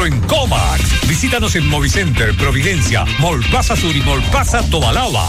en Comax. Visítanos en Movicenter, Providencia, Mall Plaza Sur y Mall Plaza Tobalaba.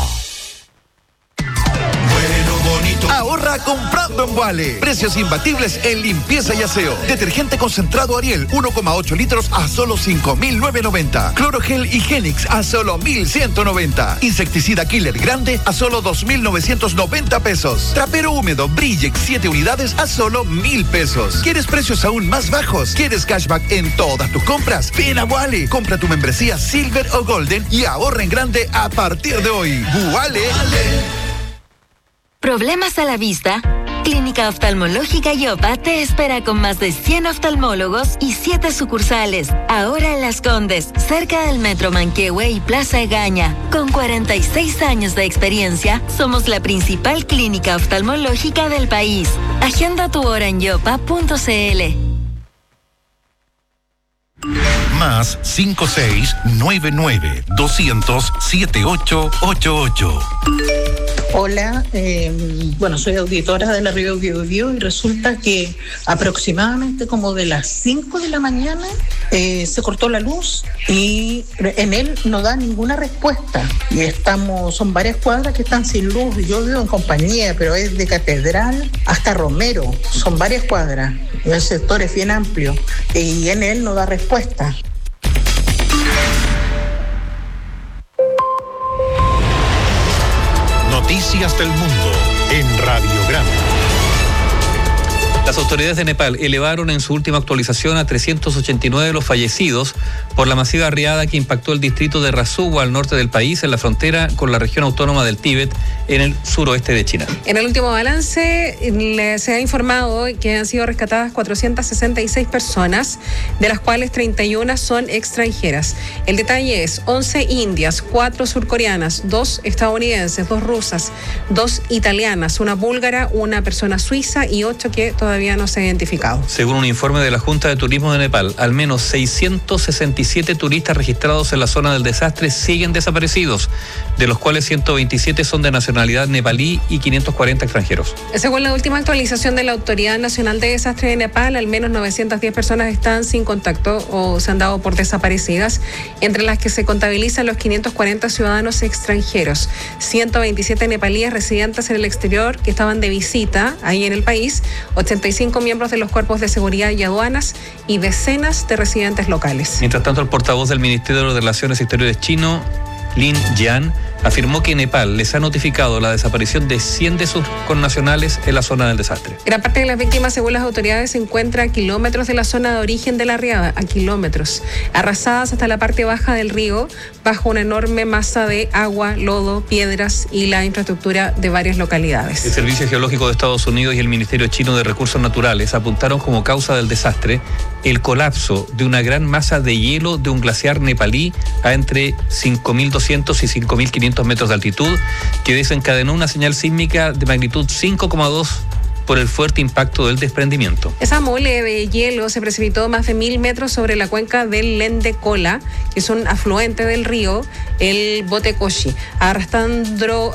Ahorra comprando en Wale. Precios imbatibles en limpieza y aseo. Detergente concentrado Ariel 1,8 litros a solo 5.990. Clorogel Higienix a solo 1.190. Insecticida Killer Grande a solo 2.990 pesos. Trapero húmedo Brillex 7 unidades a solo 1.000 pesos. ¿Quieres precios aún más bajos? ¿Quieres cashback en todas tus compras? Ven a Wale. Compra tu membresía Silver o Golden y ahorra en grande a partir de hoy. Wale. ¿Problemas a la vista? Clínica Oftalmológica Yopa te espera con más de 100 oftalmólogos y 7 sucursales. Ahora en Las Condes, cerca del Metro Manquehue y Plaza Egaña. Con 46 años de experiencia, somos la principal clínica oftalmológica del país. Agenda tu hora en yopa.cl. Más 5699-200-7888. Hola, soy auditora de la Río Biobío y resulta que aproximadamente como de las 5 de la mañana se cortó la luz y en él no da ninguna respuesta. Y son varias cuadras que están sin luz. Yo vivo en Compañía, pero es de Catedral hasta Romero. Son varias cuadras. El sector es bien amplio y en él no da respuesta. Noticias del mundo en Radiograma. Las autoridades de Nepal elevaron en su última actualización a 389 los fallecidos por la masiva riada que impactó el distrito de Rasuwa al norte del país, en la frontera con la región autónoma del Tíbet, en el suroeste de China. En el último balance se ha informado que han sido rescatadas 466 personas, de las cuales 31 son extranjeras. El detalle es 11 indias, 4 surcoreanas, 2 estadounidenses, 2 rusas, 2 italianas, una búlgara, una persona suiza y 8 que todavía no se ha identificado. Según un informe de la Junta de Turismo de Nepal, al menos 667 turistas registrados en la zona del desastre siguen desaparecidos, de los cuales 127 son de nacionalidad nepalí y 540 extranjeros. Según la última actualización de la Autoridad Nacional de Desastre de Nepal, al menos 910 personas están sin contacto o se han dado por desaparecidas, entre las que se contabilizan los 540 ciudadanos extranjeros, 127 nepalíes residentes en el exterior que estaban de visita ahí en el país, 85 miembros de los cuerpos de seguridad y aduanas y decenas de residentes locales. Mientras tanto, el portavoz del Ministerio de Relaciones Exteriores chino, Lin Jian, afirmó que Nepal les ha notificado la desaparición de 100 de sus connacionales en la zona del desastre. Gran parte de las víctimas, según las autoridades, se encuentra a kilómetros de la zona de origen de la riada, a kilómetros, arrasadas hasta la parte baja del río, bajo una enorme masa de agua, lodo, piedras y la infraestructura de varias localidades. El Servicio Geológico de Estados Unidos y el Ministerio Chino de Recursos Naturales apuntaron como causa del desastre el colapso de una gran masa de hielo de un glaciar nepalí a entre 5.200 y 5.500 metros de altitud, que desencadenó una señal sísmica de magnitud 5,2 por el fuerte impacto del desprendimiento. Esa mole de hielo se precipitó más de 1.000 metros sobre la cuenca del Lende Kola, que es un afluente del río, el Botekoshi, arrastrando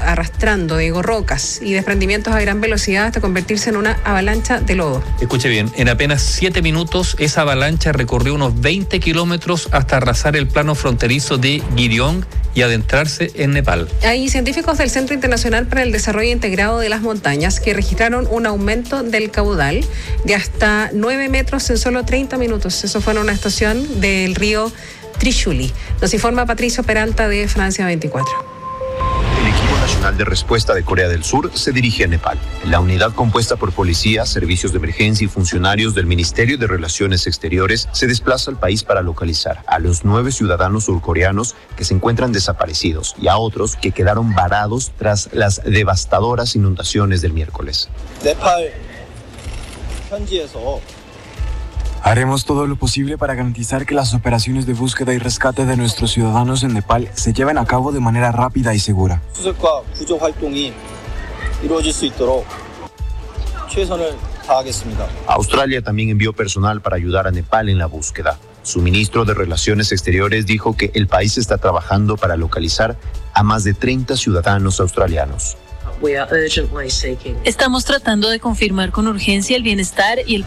rocas y desprendimientos a gran velocidad hasta convertirse en una avalancha de lodo. Escuche bien, en apenas 7 minutos esa avalancha recorrió unos 20 kilómetros hasta arrasar el plano fronterizo de Giryong y adentrarse en Nepal. Hay científicos del Centro Internacional para el Desarrollo Integrado de las Montañas que registraron un aumento del caudal de hasta 9 metros en solo 30 minutos. Eso fue en una estación del río Trishuli. Nos informa Patricio Peralta de Francia 24. El equipo nacional de respuesta de Corea del Sur se dirige a Nepal. La unidad compuesta por policías, servicios de emergencia y funcionarios del Ministerio de Relaciones Exteriores se desplaza al país para localizar a los 9 ciudadanos surcoreanos que se encuentran desaparecidos y a otros que quedaron varados tras las devastadoras inundaciones del miércoles. Haremos todo lo posible para garantizar que las operaciones de búsqueda y rescate de nuestros ciudadanos en Nepal se lleven a cabo de manera rápida y segura. Australia también envió personal para ayudar a Nepal en la búsqueda. Su ministro de Relaciones Exteriores dijo que el país está trabajando para localizar a más de 30 ciudadanos australianos. Estamos tratando de confirmar con urgencia el bienestar y el